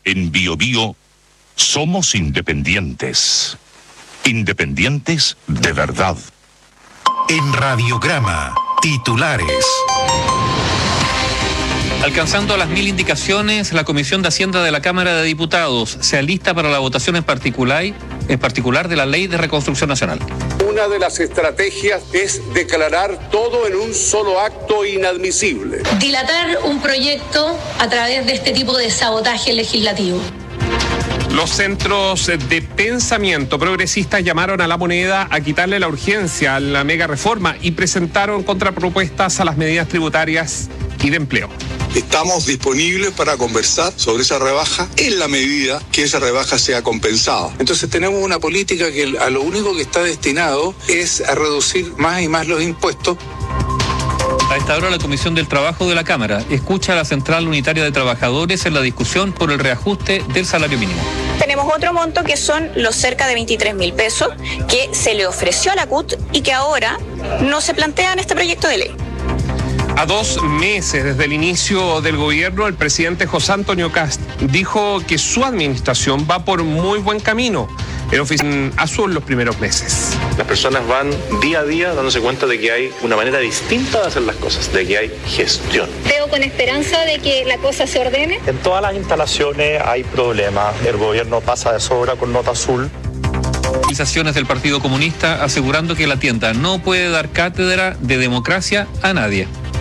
En BioBio somos independientes. Independientes de verdad. En Radiograma, titulares. Alcanzando las 1000 indicaciones, la Comisión de Hacienda de la Cámara de Diputados se alista para la votación en particular de la Ley de Reconstrucción Nacional. Una de las estrategias es declarar todo en un solo acto inadmisible. Dilatar un proyecto a través de este tipo de sabotaje legislativo. Los centros de pensamiento progresistas llamaron a La Moneda a quitarle la urgencia a la mega reforma y presentaron contrapropuestas a las medidas tributarias y de empleo. Estamos disponibles para conversar sobre esa rebaja en la medida que esa rebaja sea compensada. Entonces tenemos una política que a lo único que está destinado es a reducir más y más los impuestos. A esta hora la Comisión del Trabajo de la Cámara escucha a la Central Unitaria de Trabajadores en la discusión por el reajuste del salario mínimo. Tenemos otro monto que son los cerca de 23.000 pesos que se le ofreció a la CUT y que ahora no se plantea en este proyecto de ley. A 2 meses desde el inicio del gobierno, el presidente José Antonio Kast dijo que su administración va por muy buen camino. En Oficina Azul los primeros meses. Las personas van día a día dándose cuenta de que hay una manera distinta de hacer las cosas, de que hay gestión. Veo con esperanza de que la cosa se ordene. En todas las instalaciones hay problemas. El gobierno pasa de sobra con nota azul. Organizaciones del Partido Comunista asegurando que la tienda no puede dar cátedra de democracia a nadie.